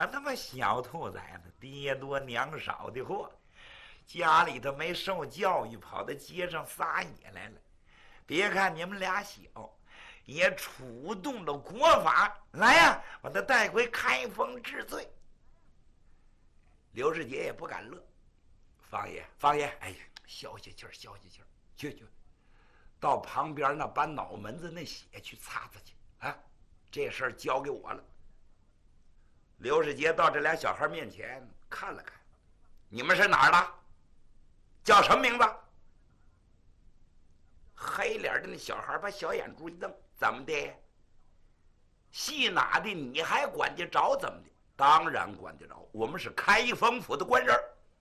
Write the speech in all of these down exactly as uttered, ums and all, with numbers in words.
啊，那么小兔崽子，爹多娘少的货，家里头没受教育，跑到街上撒野来了。别看你们俩小，也触动了国法。来呀、啊，把他带回开封治罪。刘世杰也不敢乐，方爷，方爷，哎呀，消消气儿，消消气儿，去去，到旁边那把脑门子那血去擦擦去啊！这事儿交给我了。刘世杰到这俩小孩面前看了看，你们是哪儿的？叫什么名字？黑脸的那小孩把小眼珠一瞪，怎么的？戏哪的你还管得着？怎么的？当然管得着，我们是开封府的官人。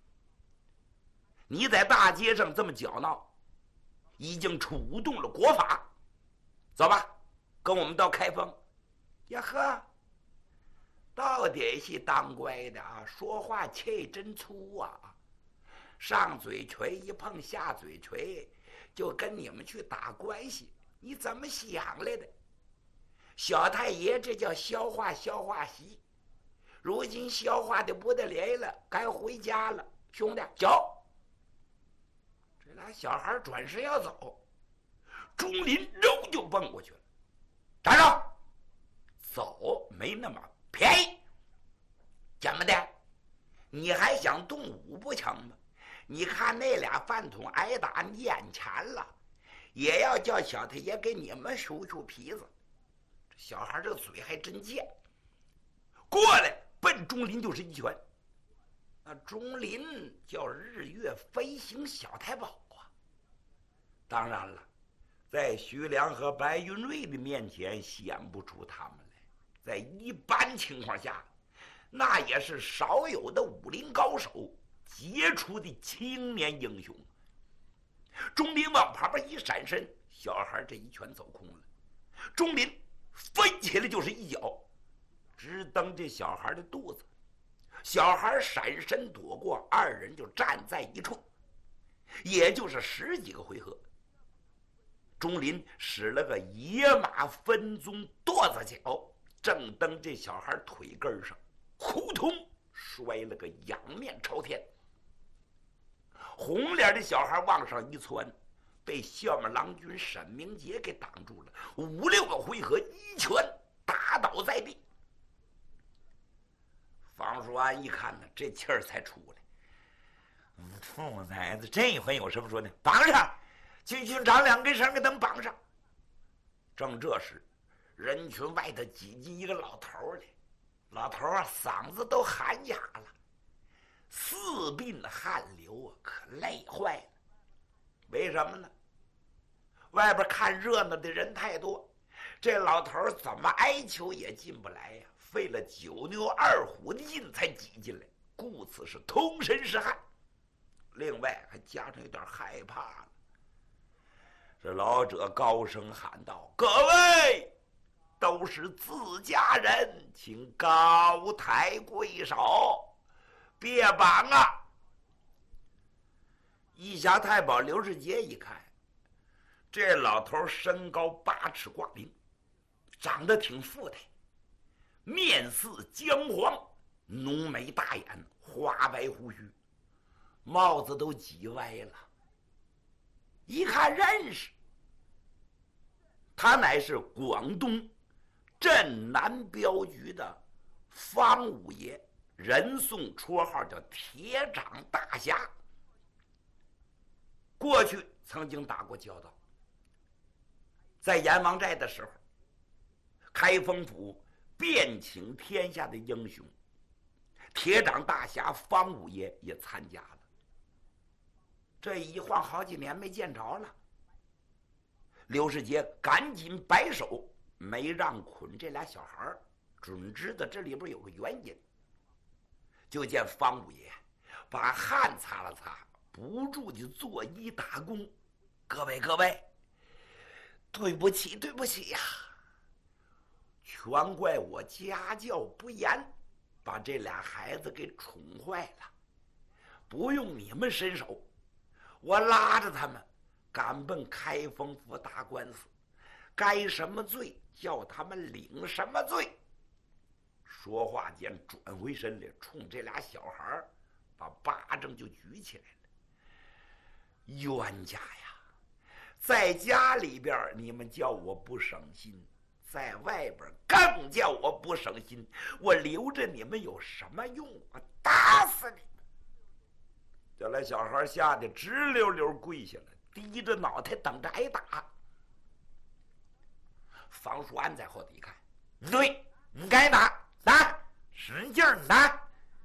你在大街上这么搅闹，已经触动了国法。走吧，跟我们到开封。呀呵，到底是当官的啊，说话气真粗啊！上嘴唇一碰下嘴唇，就跟你们去打关系，你怎么想来的？小太爷这叫消化消化席，如今消化的不得了了，该回家了。兄弟，走！这俩小孩转身要走，钟林肉就蹦过去了。站住！走没那么便宜。怎么的？你还想动武不成吗？你看那俩饭桶挨打，你眼前了，也要叫小太爷给你们数数皮子。这小孩这嘴还真贱，过来奔钟林就是一拳。那钟林叫日月飞行小太保啊。当然了，在徐良和白云瑞的面前显不出他们来，在一般情况下，那也是少有的武林高手，杰出的青年英雄。钟林往旁边一闪身，小孩这一拳走空了。钟林飞起来就是一脚，直蹬这小孩的肚子。小孩闪身躲过，二人就站在一处，也就是十几个回合。钟林使了个野马分鬃跺子脚，正蹬这小孩腿根上，扑通摔了个仰面朝天。红脸的小孩往上一窜，被校门郎君沈明杰给挡住了，五六个回合一拳打倒在地。方叔安一看呢，这气儿才出来。兔崽子，这回有什么说的？绑上！军军长两根绳给他们绑上。正这时，人群外头挤进一个老头来，老头啊嗓子都喊哑了，四鬓汗流啊，可累坏了。为什么呢？外边看热闹的人太多，这老头怎么哀求也进不来呀，费了九牛二虎的劲才挤进来，故此是通身是汗，另外还加上有点害怕了。这老者高声喊道：“各位都是自家人，请高抬贵手，别绑啊！”一侠太保刘世杰一看，这老头身高八尺挂零，长得挺富态，面似姜黄，浓眉大眼，花白胡须，帽子都挤歪了，一看认识，他乃是广东镇南镖局的方五爷，人送绰号叫铁掌大侠。过去曾经打过交道，在阎王寨的时候，开封府遍请天下的英雄，铁掌大侠方五爷也参加了。这一晃好几年没见着了，刘世杰赶紧摆手，没让捆这俩小孩，准知道这里边有个原因。就见方五爷把汗擦了擦，不住地作揖打躬：“各位各位，对不起对不起呀、啊，全怪我家教不严，把这俩孩子给宠坏了。不用你们伸手，我拉着他们赶奔开封府打官司，该什么罪叫他们领什么罪。” 说话间转回身来，冲这俩小孩把巴掌就举起来了。冤家呀，在家里边你们叫我不省心，在外边更叫我不省心，我留着你们有什么用？我打死你们！这俩小孩吓得直溜溜跪下了，低着脑袋等着挨打。方叔安在后头一看，对，你该打，打，使劲打。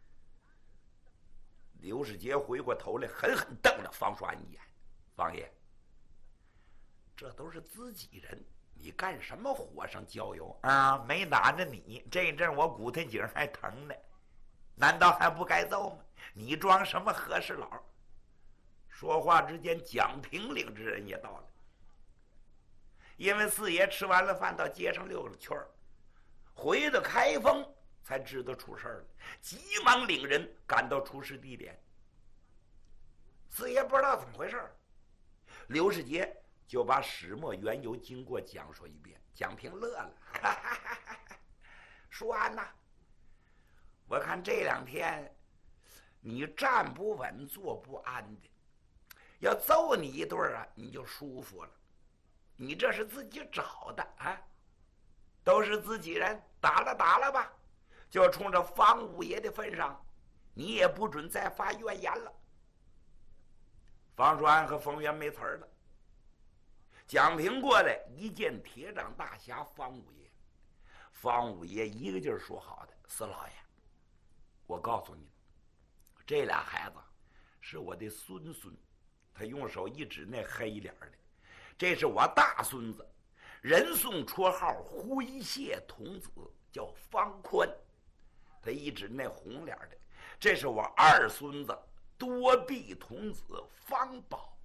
刘世杰回过头来，狠狠瞪了方叔安一眼：“方爷，这都是自己人，你干什么火上浇油啊？没打着你，这阵我骨头颈还疼呢，难道还不该揍吗？你装什么和事佬？”说话之间，蒋平领之人也到了。因为四爷吃完了饭到街上溜了圈儿，回到开封才知道出事了，急忙领人赶到出事地点。四爷不知道怎么回事，刘世杰就把始末缘由经过讲述一遍。蒋平乐了，哈哈哈哈哈，说安呐，我看这两天你站不稳坐不安的，要揍你一顿啊你就舒服了。你这是自己找的啊，都是自己人，打了打了吧，就冲着方五爷的份上，你也不准再发怨言了。方叔安和冯源没词儿了。蒋平过来一见铁掌大侠方五爷，方五爷一个劲儿说好的：“四老爷，我告诉你，这俩孩子是我的孙孙。”他用手一指那黑脸的，这是我大孙子，人送绰号灰蟹童子，叫方宽。他一指那红脸的，这是我二孙子，多臂童子方宝。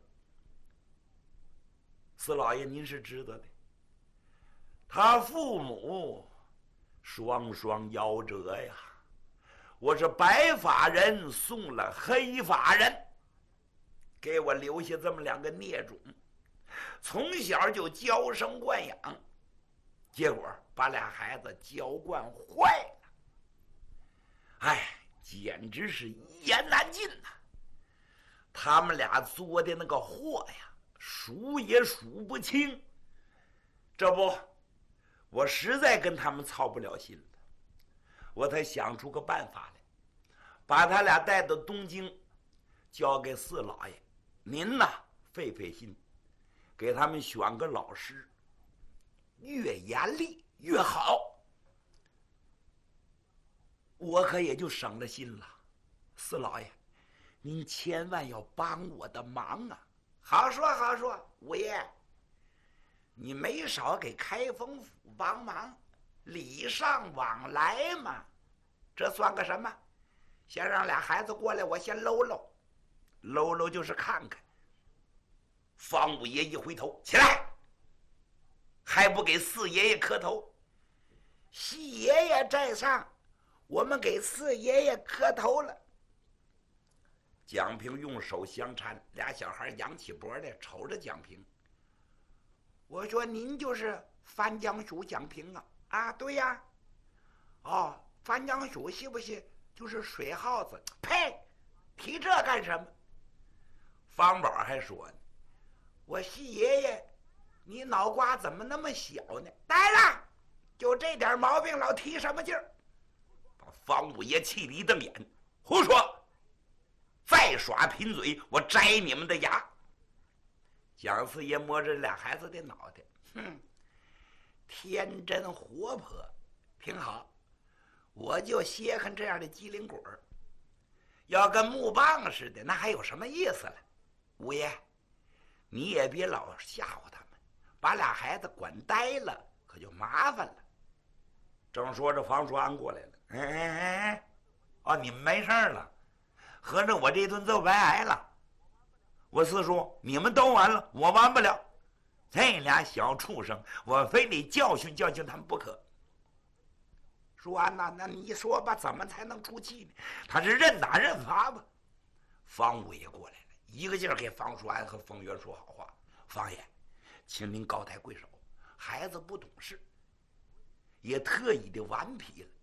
四老爷您是知道的，他父母双双夭折呀，我是白发人送了黑发人，给我留下这么两个孽种，从小就娇生惯养，结果把俩孩子娇惯坏了。哎，简直是一言难尽呐！他们俩做的那个祸呀，数也数不清。这不，我实在跟他们操不了心了，我才想出个办法来，把他俩带到东京，交给四老爷，您呐费费心，给他们选个老师，越严厉越好，我可也就省了心了。四老爷，您千万要帮我的忙啊！好说好说，五爷，你没少给开封府帮忙，礼尚往来嘛。这算个什么？先让俩孩子过来，我先搂搂，搂搂就是看看。方五爷一回头，起来，还不给四爷爷磕头？细爷爷在上，我们给四爷爷磕头了。蒋平用手相搀，俩小孩扬起脖来瞅着蒋平。我说您就是番江署蒋平啊？啊，对呀。哦，番江署是不是就是水耗子？呸，提这干什么？方宝还说呢，我细爷爷，你脑瓜怎么那么小呢？呆了，就这点毛病，老提什么劲儿？把方五爷气得一瞪眼，胡说！再耍贫嘴，我摘你们的牙！蒋四爷摸着俩孩子的脑袋，哼，天真活泼，挺好。我就稀罕这样的机灵鬼儿，要跟木棒似的，那还有什么意思了？五爷，你也别老吓唬他们，把俩孩子管呆了，可就麻烦了。正说着，房叔安过来了。哎哎哎，哦，你们没事了。合着我这顿揍白挨了，我四叔你们都完了，我完不了。这俩小畜生，我非得教训教训他们不可。说完呐，那你说吧，怎么才能出气呢？他是认打认罚吧？方五爷过来了，一个劲儿给方叔安和冯源说好话。方爷，请您高抬贵手，孩子不懂事，也特意的顽皮了。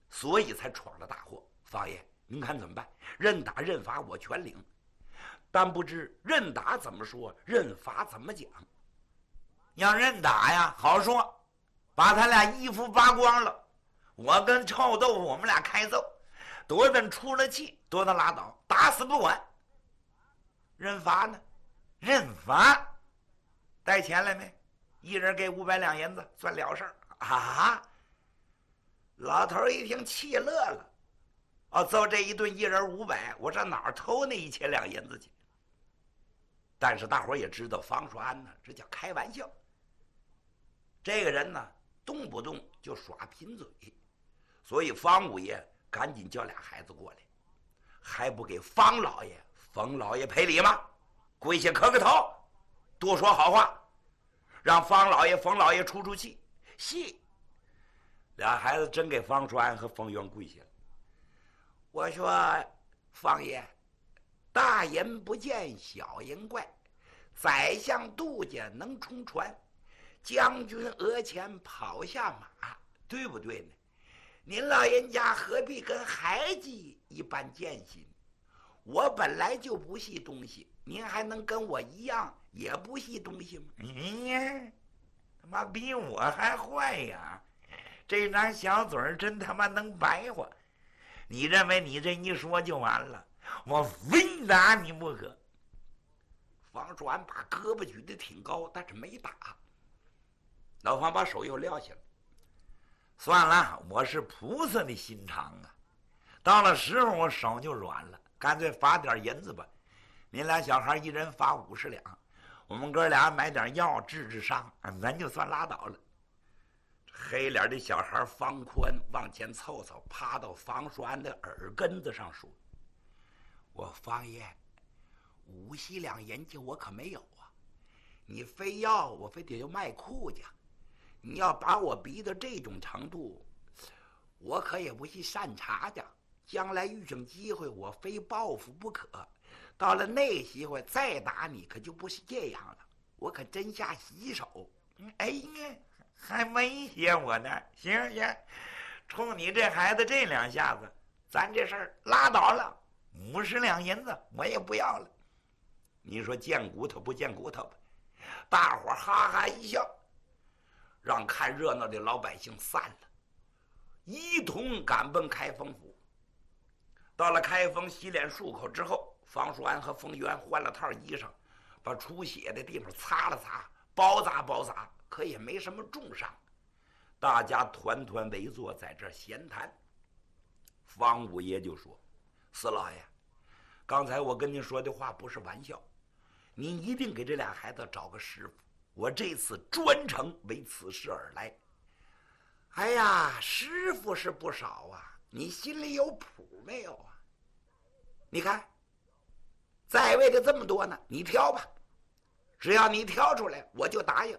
所以才闯了大祸。方爷，您看怎么办？认打认罚我全领，但不知认打怎么说，认罚怎么讲。 要认打呀，好说，把他俩衣服扒光了，我跟臭豆腐我们俩开揍，多等出了气，多等拉倒，打死不管。认罚呢？认罚，带钱来没？一人给五百两银子，算了事儿啊！老头一听气乐了，哦，揍这一顿一人五百，我上哪儿偷那一千两银子去？但是大伙也知道方说安呢，这叫开玩笑。这个人呢，动不动就耍贫嘴，所以方五爷赶紧叫俩孩子过来，还不给方老爷、冯老爷赔礼吗？跪下磕个头，多说好话，让方老爷、冯老爷出出气。是，俩孩子真给方说安和冯元跪下了。我说方爷，大人不见小人怪，宰相杜家能冲船，将军额前跑下马，对不对呢？您老人家何必跟孩子一般见识？我本来就不是东西，您还能跟我一样也不是东西吗？ 你呀，他妈比我还坏呀！这张小嘴儿真他妈能白话。你认为你这一说就完了？我非打你不可。 方说完把胳膊举得挺高，但是没打。老方把手又撂下了。 算了，我是菩萨的心肠啊，到了时候我手就软了，干脆罚点银子吧。您俩小孩一人罚五十两，我们哥俩买点药治治伤，咱就算拉倒了。 黑脸的小孩方宽往前凑凑，趴到方说安的耳根子上说：“我方爷，五十两银子我可没有啊！你非要我非得要卖裤家，你要把我逼到这种程度，我可也不是善茬的。将来遇上机会，我非报复不可。到了那时候再打你，可就不是这样了。我可真下洗手。 哎呀，还威胁我呢！行行，冲你这孩子这两下子，咱这事儿拉倒了。五十两银子我也不要了。 你说见骨头不见骨头吧？”大伙哈哈一笑，让看热闹的老百姓散了，一同赶奔开封府。到了开封，洗脸漱口之后，方说安和冯元换了套衣裳，把出血的地方擦了擦，包扎包扎，可也没什么重伤。大家团团围坐在这儿闲谈。方五爷就说：“四老爷，刚才我跟您说的话不是玩笑，您一定给这俩孩子找个师傅，我这次专程为此事而来。”哎呀，师傅是不少啊，你心里有谱没有啊？你看在位的这么多呢，你挑吧，只要你挑出来我就答应。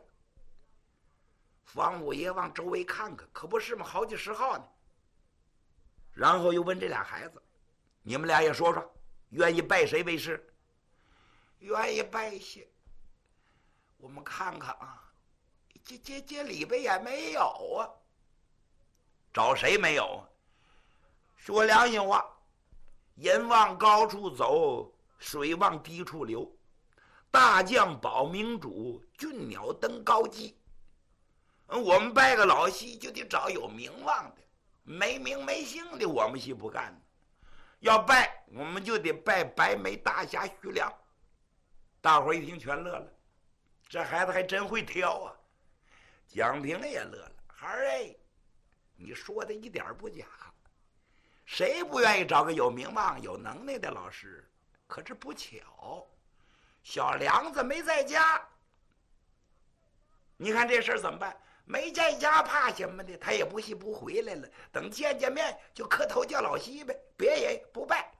方五爷往周围看看，可不是吗？好几十号呢。然后又问这俩孩子：“你们俩也说说，愿意拜谁为师？”愿意拜谢。我们看看啊，这这这里边也没有啊。找谁没有啊？说良心话，人往高处走，水往低处流。大将保明主，俊鸟登高机。我们拜个老戏就得找有名望的，没名没姓的我们戏不干。要拜我们就得拜白眉大侠徐良。大伙一听全乐了，这孩子还真会挑啊。蒋平也乐了，孩儿哎，你说的一点不假，谁不愿意找个有名望有能耐的老师？可是不巧，小梁子没在家。你看这事儿怎么办？没在家怕什么的？他也不是不回来了，等见见面就磕头叫老西呗，别人不拜。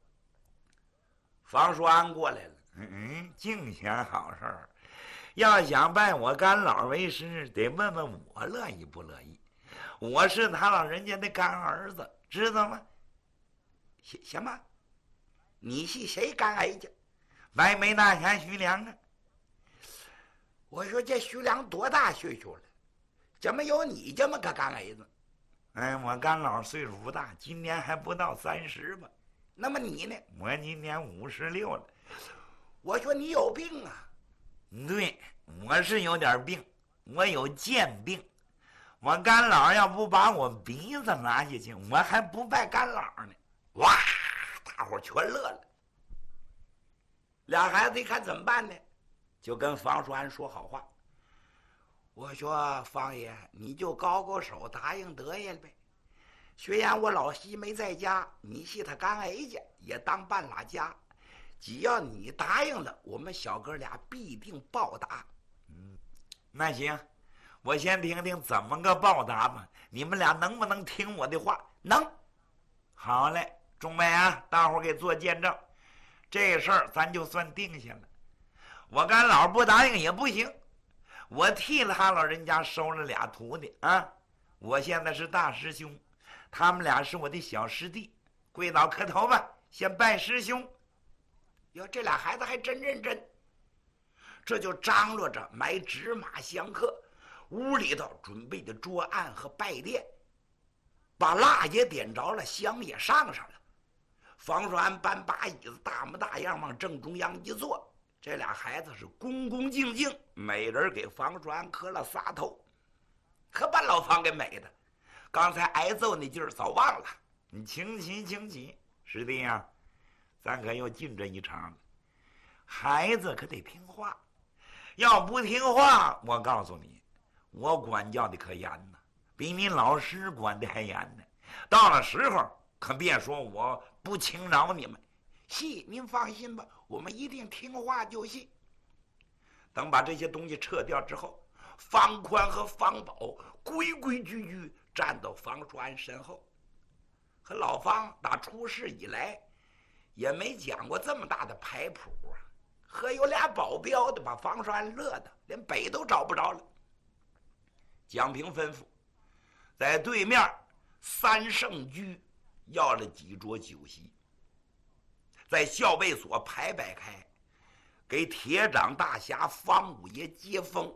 方说安过来了， 嗯，净想好事儿。要想拜我干老为师，得问问我乐意不乐意。我是他老人家的干儿子，知道吗？ 什什么？你是谁干儿子？ 白眉大侠徐良啊！ 我说这徐良多大岁数了？怎么有你这么个干儿子？ 哎，我干老岁数不大，今年还不到三十吧。 那么你呢？ 我今年五十六了。 我说你有病啊！ 对，我是有点病，我有贱病。我干老要不把我鼻子拿下去，我还不拜干老呢。 哇，大伙全乐了。俩孩子一看怎么办呢，就跟房叔安说好话。我说方爷，你就高高手答应得下了呗。虽然我老西没在家，你系他干儿家也当半拉家，只要你答应了，我们小哥俩必定报答。 嗯，那行，我先听听怎么个报答吧。你们俩能不能听我的话？ 能。 好嘞，众位啊，大伙儿给做见证，这事儿咱就算定下了。我干老不答应也不行，我替了他老人家收了俩徒弟啊，我现在是大师兄，他们俩是我的小师弟，跪倒磕头吧，先拜师兄。 哟，这俩孩子还真认真，这就张罗着买纸马香客，屋里头准备的桌案和拜殿，把蜡也点着了，香也上上了。房叔安搬把椅子，大模大样往正中央一坐，这俩孩子是恭恭敬敬，每人给房叔安磕了仨头，可把老房给美的，刚才挨揍那劲儿早忘了。 你请起请起，师弟呀、啊，咱可又进这一场了。孩子可得听话，要不听话，我告诉你，我管教的可严呢，比你老师管的还严呢。到了时候，可别说我不轻饶你们。 是，您放心吧，我们一定听话就行。等把这些东西撤掉之后，方宽和方宝规规矩矩站到房叔安身后。可老方打出事以来，也没讲过这么大的牌谱啊！和有俩保镖的，把房叔安乐的连北都找不着了。蒋平吩咐，在对面三圣居要了几桌酒席，在校尉所排摆开，给铁掌大侠方五爷接风。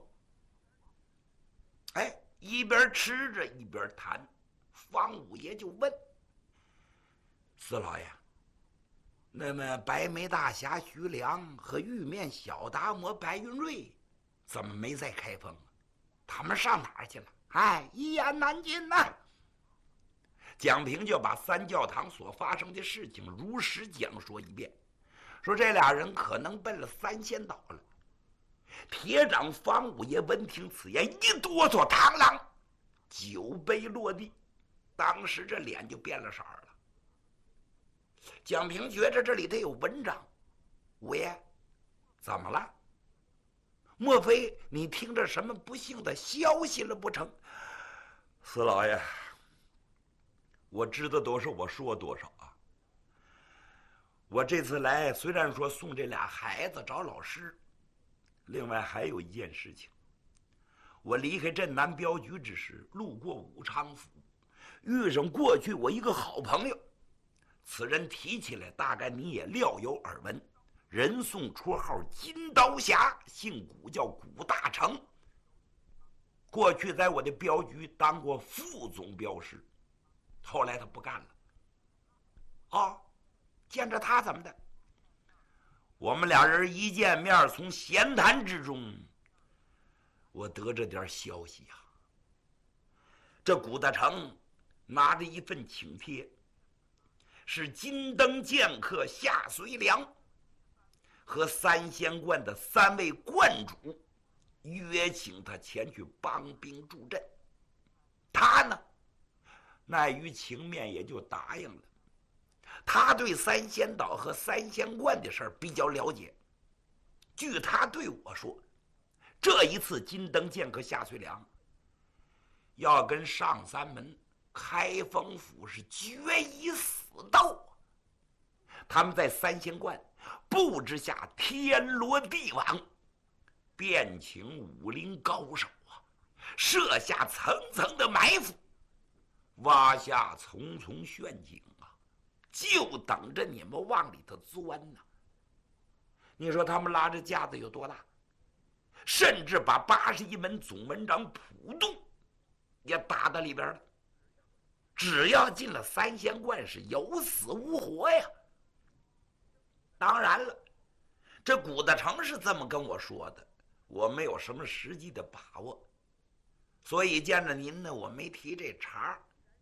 哎，一边吃着一边谈，方五爷就问四老爷，那么白眉大侠徐良和玉面小达摩白云瑞怎么没再开封？他们上哪儿去了？哎，一言难尽呐、啊。蒋平就把三教堂所发生的事情如实讲说一遍，说这俩人可能奔了三仙岛了。铁掌方五爷闻听此言，一哆嗦，螳螂酒杯落地，当时这脸就变了色儿了。蒋平觉着这里头有文章，五爷，怎么了？莫非你听着什么不幸的消息了不成？ 四老爷，我知道多少我说多少啊。 我这次来虽然说送这俩孩子找老师，另外还有一件事情。我离开镇南镖局之时，路过武昌府，遇上过去我一个好朋友，此人提起来大概你也料有耳闻，人送绰号金刀侠，姓古叫古大成，过去在我的镖局当过副总镖师，后来他不干了。哦，见着他怎么的？我们俩人一见面，从闲谈之中我得着点消息呀、啊。这古大成拿着一份请帖，是金灯剑客夏随良和三仙观的三位观主约请他前去帮兵助阵。他呢，碍于情面也就答应了。他对三仙岛和三仙观的事儿比较了解，据他对我说，这一次金灯剑客夏随良要跟上三门开封府是决一死斗。他们在三仙观布置下天罗地网，便请武林高手啊，设下层层的埋伏，挖下重重陷阱啊，就等着你们往里头钻呢。你说他们拉着架子有多大？甚至把八十一门总门长普渡也打到里边了。 只要进了三仙观是有死无活呀。当然了，这古德成是这么跟我说的，我没有什么实际的把握，所以见着您呢，我没提这茬。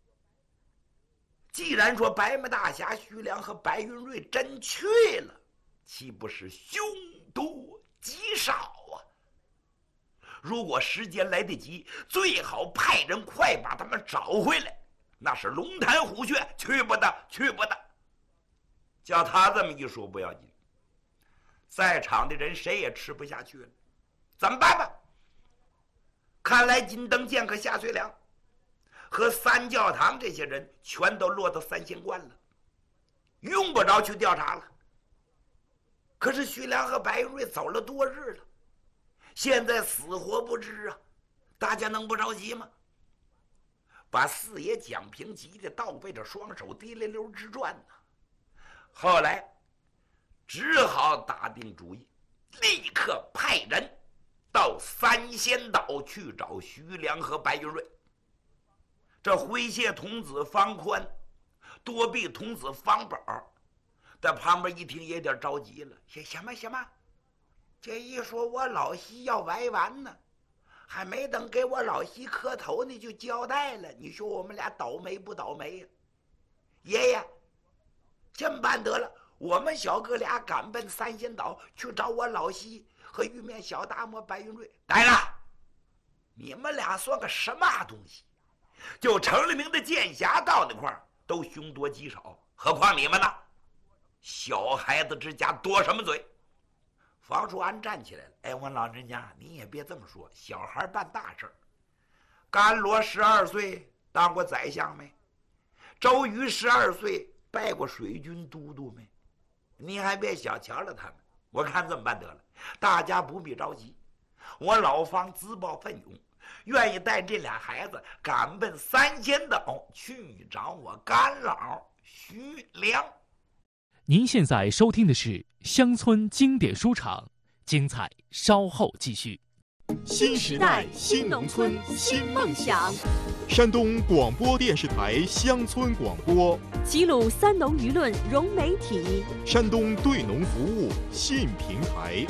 既然说白眉大侠徐良和白云瑞真去了，岂不是凶多吉少啊？如果时间来得及，最好派人快把他们找回来，那是龙潭虎穴，去不得，去不得。叫他这么一说不要紧，在场的人谁也吃不下去了，怎么办吧？看来金灯剑和夏遂良和三教堂这些人全都落到三仙观了，用不着去调查了。可是徐良和白云瑞走了多日了，现在死活不知啊，大家能不着急吗？把四爷蒋平急得倒背着双手滴溜溜直转呢。后来只好打定主意，立刻派人到三仙岛去找徐良和白云瑞。这诙谐童子方宽、多臂童子方宝在旁边一听也有点着急了，什么什么？这一说我老西要歪完呢，还没等给我老西磕头呢就交代了，你说我们俩倒霉不倒霉呀？爷爷，这么办得了，我们小哥俩赶奔三仙岛去找我老西和玉面小达摩白云瑞。来了，你们俩算个什么东西？就城里名的剑侠到那块儿都凶多吉少，何况你们呢？小孩子之家多什么嘴？房叔安站起来了，哎，我老人家你也别这么说，小孩办大事儿。甘罗十二岁当过宰相没？周瑜十二岁拜过水军都督没？你还别小瞧了他们。我看这么办得了，大家不必着急，我老方自报奋勇，愿意带这俩孩子赶奔三仙岛去找我干老徐良。 您现在收听的是乡村经典书场，精彩稍后继续。 新时代新农村新梦想，山东广播电视台乡村广播， 齐鲁三农舆论融媒体， 山东对农服务新平台。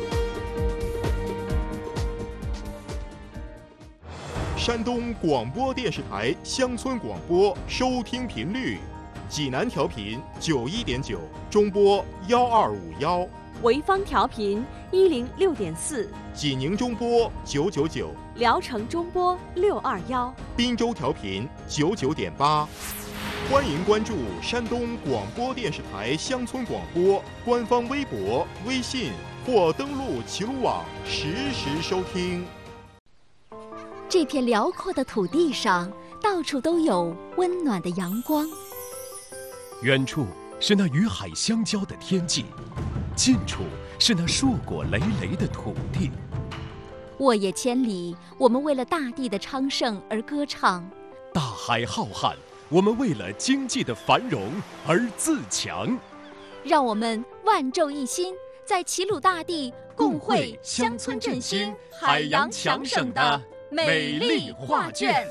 山东广播电视台乡村广播收听频率：济南调频九一点九，中波幺二五幺； 潍坊调频一零六点四， 济宁中波九九九， 聊城中波六二幺， 滨州调频九九点八。欢迎关注山东广播电视台乡村广播官方微博、微信或登录齐鲁网实时收听。 这片辽阔的土地上，到处都有温暖的阳光。 远处是那与海相交的天际，近处是那硕果累累的土地。 沃野千里，我们为了大地的昌盛而歌唱； 大海浩瀚，我们为了经济的繁荣而自强。 让我们万众一心，在齐鲁大地共绘乡村振兴、海洋强省的美丽画卷。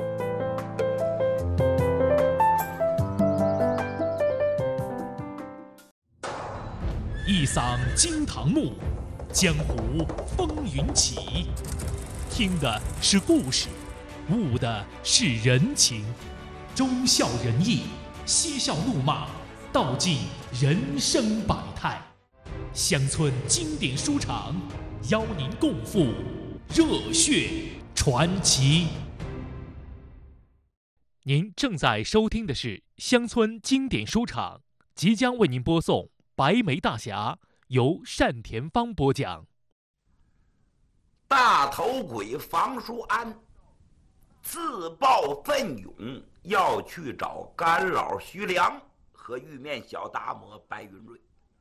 一嗓惊堂木，江湖风云起。听的是故事，悟的是人情，忠孝仁义，嬉笑怒骂，道尽人生百态。乡村经典书场邀您共赴热血传奇。您正在收听的是乡村经典书场，即将为您播送白眉大侠，由单田芳播讲。 大头鬼房叔安自报奋勇，要去找干老徐良和玉面小达摩白云瑞。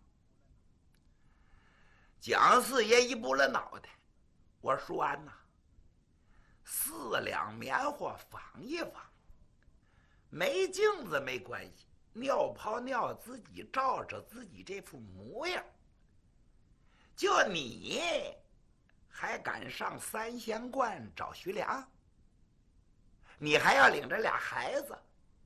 蒋四爷一拨了脑袋，我说安呐，四两棉花纺一纺，没镜子没关系，尿泡尿自己照着自己这副模样。就你还敢上三仙观找徐良？你还要领着俩孩子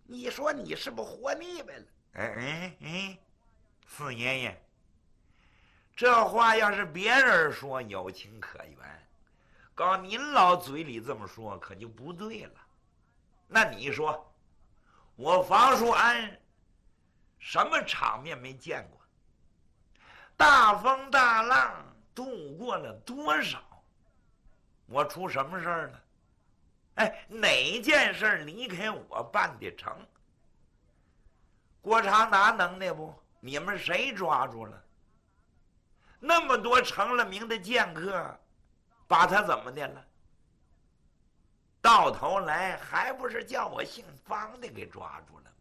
你说你是不是活腻歪了？ 哎哎哎，四爷爷，这话要是别人说有情可原，告您老嘴里这么说可就不对了。那你说，我房叔安什么场面没见过？大风大浪度过了多少？我出什么事儿了？哎，哪件事离开我办得成？郭长达能耐不？你们谁抓住了？那么多成了名的剑客，把他怎么的了？到头来还不是叫我姓方的给抓住了？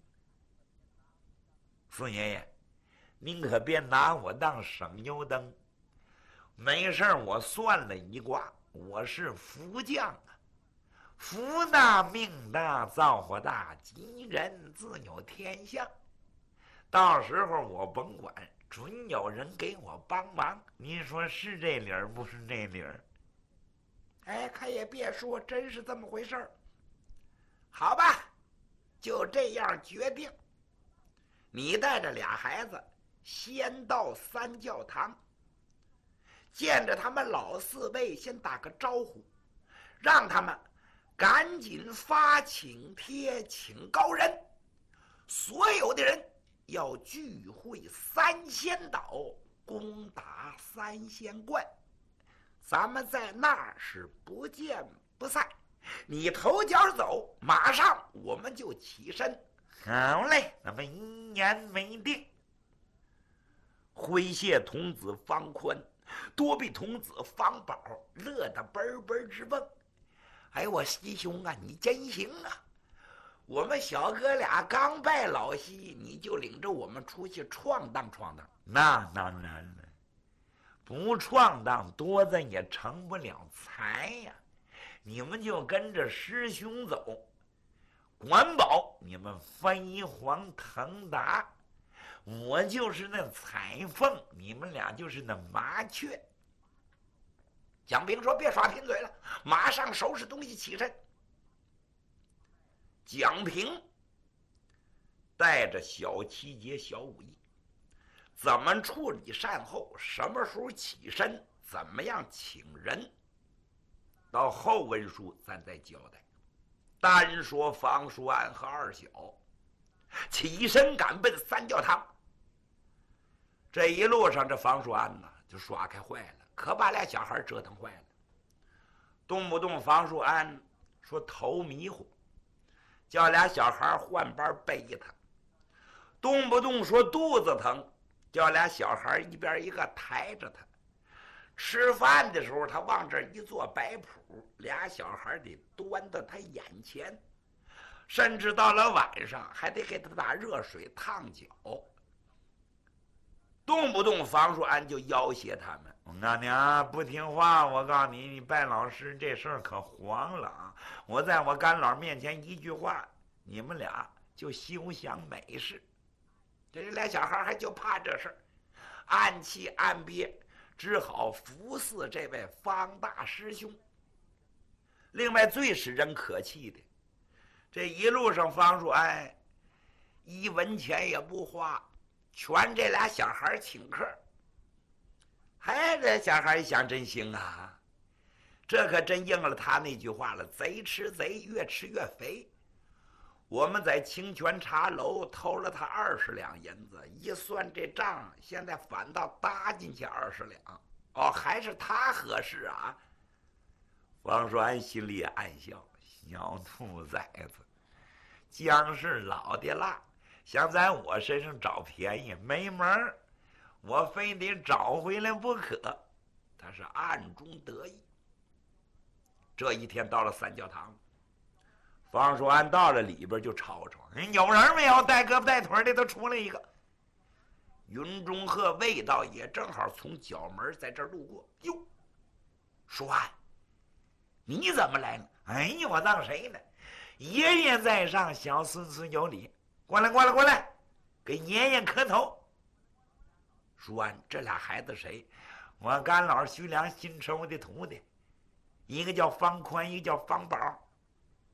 四爷爷，您可别拿我当省油灯。没事我算了一卦，我是福将啊。福大命大造化大，吉人自有天相。到时候我甭管，准有人给我帮忙。您说是这理儿不是这理儿？ 哎，可也别说，真是这么回事儿。好吧，就这样决定。你带着俩孩子先到三教堂，见着他们老四辈先打个招呼，让他们赶紧发请帖请高人，所有的人要聚会三仙岛，攻打三仙观。咱们在那儿是不见不散。你头脚走，马上我们就起身。 好嘞，那么一言为定。 诙谐童子方宽，多比童子方宝乐得嘣嘣直蹦。哎，我西兄啊，你真行啊！我们小哥俩刚拜老西，你就领着我们出去闯荡闯荡。 那当然了，不闯荡多的也成不了才呀。你们就跟着师兄走，管保你们飞黄腾达，我就是那彩凤，你们俩就是那麻雀。 蒋兵说：“别耍贫嘴了，马上收拾东西起身。”蒋平带着小七节、小五义，怎么处理善后，什么时候起身，怎么样请人，到后文书咱再交代。单说方叔安和二小起身赶奔三教堂。这一路上，这方叔安呢就耍开坏了，可把俩小孩折腾坏了。动不动方叔安说头迷糊，叫俩小孩换班背他；动不动说肚子疼，叫俩小孩一边一个抬着他。吃饭的时候，他往这一坐摆谱，俩小孩得端到他眼前，甚至到了晚上还得给他打热水烫脚。动不动方叔安就要挟他们。 我告诉你啊，不听话，我告诉你，你拜老师这事儿可黄了啊！我在我干老面前一句话，你们俩就休想美事。 这俩小孩还就怕这事儿，暗气暗憋，只好服侍这位方大师兄。另外最使人可气的，这一路上方叔安一文钱也不花，全这俩小孩请客。哎，这小孩一想真行啊，这可真应了他那句话了，贼吃贼，越吃越肥。我们在清泉茶楼偷了他二十两银子，一算这账，现在反倒搭进去二十两。哦，还是他合适啊。 王叔安心里也暗笑，小兔崽子，姜是老的辣，想在我身上找便宜没门儿，我非得找回来不可。 他是暗中得意。这一天到了三教堂，方叔安到了里边就吵吵：“ 有人没有？带胳膊带腿的都出来一个。” 云中鹤、魏道也正好从角门在这儿路过。哟，叔安，你怎么来了？ 哎呀，我当谁呢？爷爷在上，小孙孙有礼。过来，过来，过来，给爷爷磕头。 叔安，这俩孩子谁？ 我干老徐良新收的徒弟，一个叫方宽，一个叫方宝。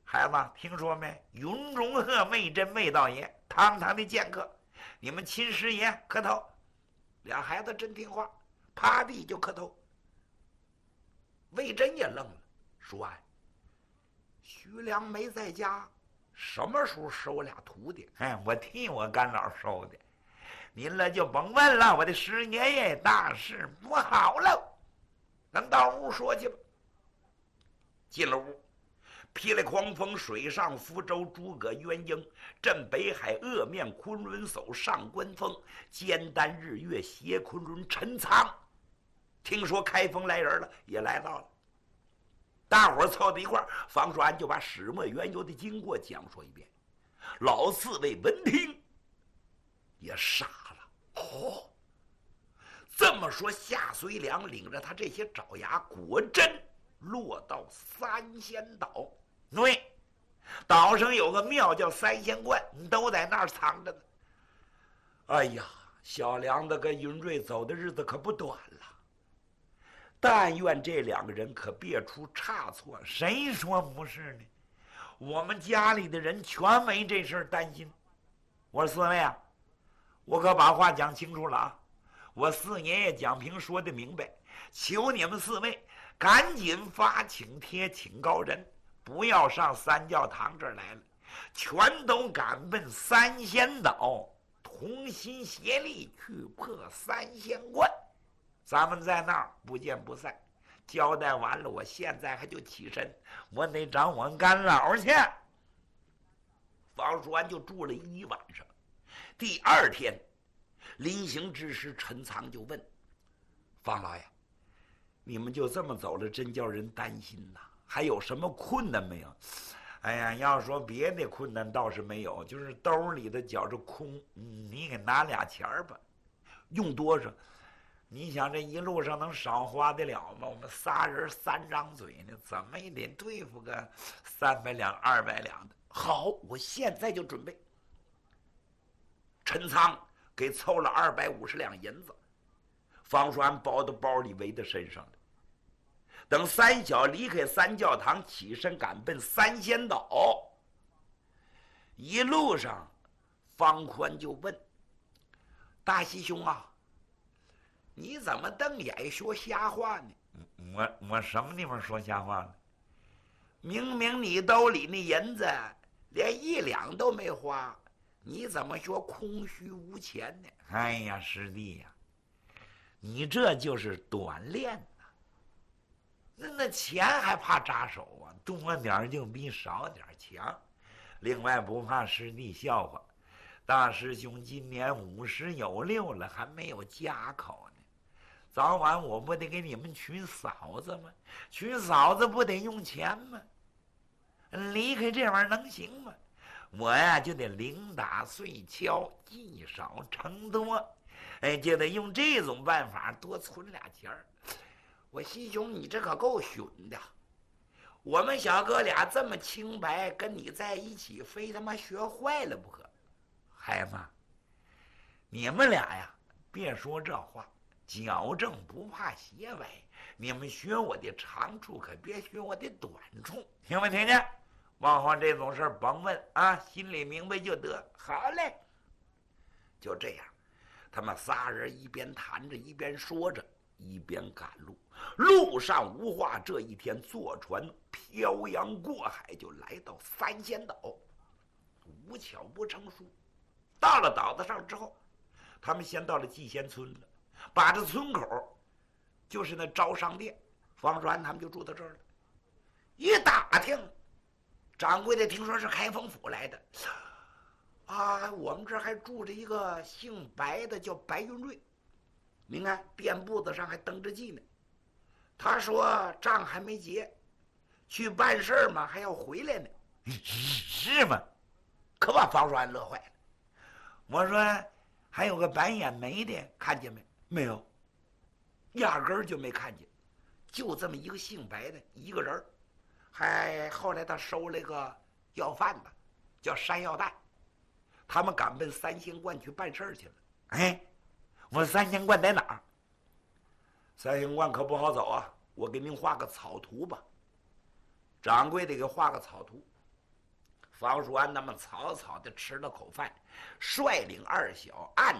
孩子，听说没？云中鹤媚真味道爷，堂堂的剑客，你们秦师爷磕头。俩孩子真听话，趴地就磕头。魏真也愣了，说：“啊，徐良没在家，什么时候收俩徒弟？哎，我替我干老收的。您了就甭问了，我的师爷爷大事不好了。咱到屋说去吧。”进了屋，霹雳狂风，水上福州诸葛鸳鸯，镇北海恶面昆仑叟上官风，肩担日月斜昆仑陈仓。听说开封来人了，也来到了。大伙儿凑到一块儿，方说安就把始末缘由的经过讲述一遍。老四位闻听也傻了。哦，这么说，夏遂良领着他这些爪牙果真落到三仙岛。对，岛上有个庙叫三仙观，都在那儿藏着呢。哎呀，小梁子跟云瑞走的日子可不短了。但愿这两个人可别出差错。谁说不是呢？我们家里的人全为这事儿担心。我说四位啊，我可把话讲清楚了啊！我四爷爷蒋平说的明白，求你们四位赶紧发请帖请高人，不要上三教堂这儿来了，全都赶奔三仙岛，同心协力去破三仙观。咱们在那儿不见不散。交代完了，我现在还就起身，我得找我干老去。方叔安就住了一晚上。第二天，临行之时，陈仓就问方老爷：“你们就这么走了，真叫人担心呐！还有什么困难没有？”哎呀，要说别的困难倒是没有，就是兜里的觉着空。嗯，你给拿俩钱儿吧，用多少？你想这一路上能少花得了吗？我们仨人三张嘴呢，怎么也得对付个三百两、二百两的。好，我现在就准备。陈仓给凑了二百五十两银子，方栓包到包里，围在身上的。等三小离开三教堂，起身赶奔三仙岛。一路上，方宽就问大西兄啊，你怎么瞪眼说瞎话呢？我我什么地方说瞎话了？明明你兜里那银子连一两都没花，你怎么说空虚无钱呢？哎呀，师弟呀，你这就是短练呐。那那钱还怕扎手啊？多点就比少点强。另外不怕师弟笑话，大师兄今年五十有六了，还没有家口呢。早晚我不得给你们娶嫂子吗？娶嫂子不得用钱吗？离开这玩意儿能行吗？我呀就得零打碎敲，积少成多，哎，就得用这种办法多存俩钱儿。我西兄，你这可够损的。我们小哥俩这么清白，跟你在一起，非他妈学坏了不可。孩子，你们俩呀，别说这话，矫正不怕斜歪。你们学我的长处，可别学我的短处，听没听见？往后这种事甭问啊，心里明白就得。好嘞，就这样，他们仨人一边谈着，一边说着，一边赶路。路上无话，这一天坐船漂洋过海，就来到三仙岛。无巧不成书，到了岛子上之后，他们先到了祭仙村了，把这村口就是那招商店，方栓他们就住到这儿了。一打听，掌柜的听说是开封府来的啊，我们这儿还住着一个姓白的，叫白云瑞。您看店铺子上还登着记呢。他说账还没结，去办事儿嘛，还要回来呢。是吗？可把方栓乐坏了。我说还有个白眼眉的，看见没？没有，压根儿就没看见，就这么一个姓白的一个人。还后来他收了个要饭的，叫山药蛋。他们赶奔三仙观去办事去了。哎，我三仙观在哪儿？三仙观可不好走啊，我给您画个草图吧。掌柜的给画个草图， 方叔安那么草草的吃了口饭，率领二小按